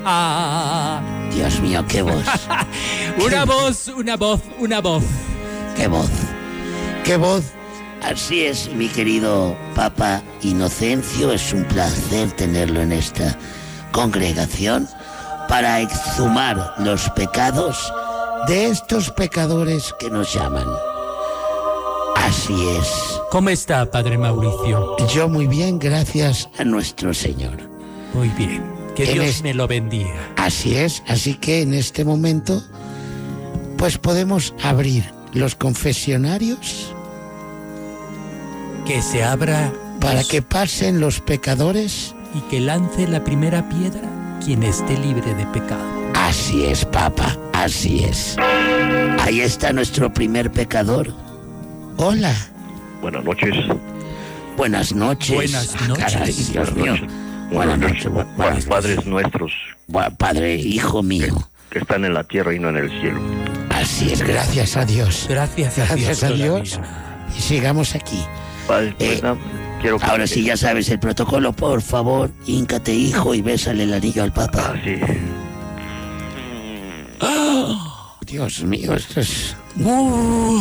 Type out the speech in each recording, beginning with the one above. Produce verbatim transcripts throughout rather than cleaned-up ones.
Dios mío, qué voz. Una ¿Qué? voz, una voz, una voz. Qué voz. Qué voz. Así es, mi querido Papa Inocencio. Es un placer tenerlo en esta congregación para exhumar los pecados de estos pecadores que nos llaman. Así es. ¿Cómo está, Padre Mauricio? Yo muy bien, gracias a nuestro Señor. Muy bien. Que En Dios es- me lo bendiga. Así es, así que en este momento, pues podemos abrir los confesionarios Que se abra para los- que pasen los pecadores. y que lance la primera piedra quien esté libre de pecado. Así es, Papa, así es. Ahí está nuestro primer pecador. Hola, Buenas noches. buenas noches. Buenas Ah, noches. caray, Dios mío. noches. Buenas noches, bu- Pa- buenas Padres noches. nuestros Bu- Padre, hijo mío. que están en la tierra y no en el cielo. Así es, gracias a Dios. Gracias a Gracias Dios. a Dios. todavía. Y sigamos aquí. Padre, pues, Eh, nada, quiero que- Ahora sí ya sabes el protocolo, por favor, híncate, hijo, y bésale el anillo al Papa. Ah, sí. Dios mío, esto es... Uh.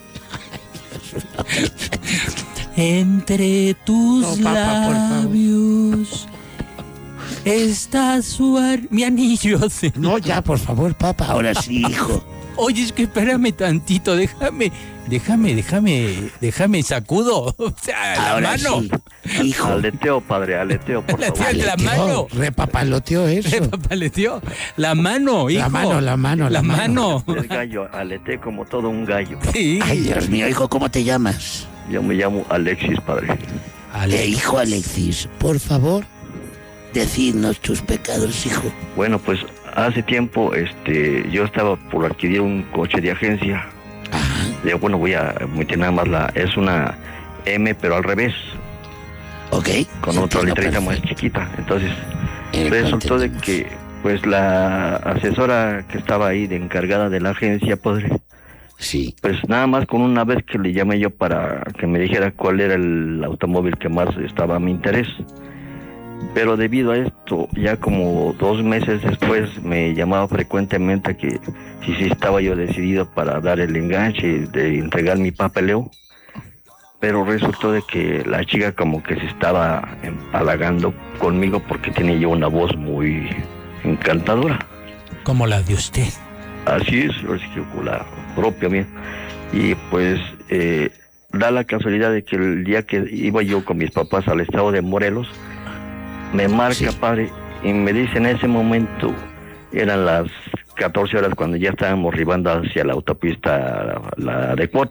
Entre tus No, Papa, por favor. labios está su ar- mi anillo. sí. No, ya, por favor, Papa. Ahora sí, hijo. Oye, es que espérame tantito, déjame, déjame, déjame, déjame sacudo. O sea, la Ahora mano. sí, hijo. Aleteo, padre, aleteo, por La favor. tía- la mano. Repapaloteó eso. Papaleteó. La mano, hijo. La mano, la mano, La la mano. mano. Es gallo, aleteo como todo un gallo. Sí. Ay, Dios mío, hijo, ¿cómo te llamas? Yo me llamo Alexis, padre. Ale- Eh, hijo Alexis, por favor, decidnos tus pecados, hijo. Bueno, pues hace tiempo este, yo estaba por adquirir un coche de agencia. Ajá, Digo, bueno, voy a meter nada más la... Es una M, pero al revés, ok. con otra Entiendo letrita más perfecto. chiquita. Entonces, Eh, resultó de entendemos. que pues la asesora que estaba ahí de encargada de la agencia, padre, Sí, pues nada más con una vez que le llamé yo para que me dijera cuál era el automóvil que más estaba a mi interés. Pero debido a esto, ya como dos meses después me llamaba frecuentemente que si sí estaba yo decidido para dar el enganche de entregar mi papeleo. Pero resultó de que la chica como que se estaba empalagando conmigo porque tiene yo una voz muy encantadora. Como la de usted. Así es, así que con la propia mía. Y pues eh, da la casualidad de que el día que iba yo con mis papás al estado de Morelos, me marca, Sí. padre, y me dice en ese momento, eran las catorce horas cuando ya estábamos arribando hacia la autopista, la de Cuautla.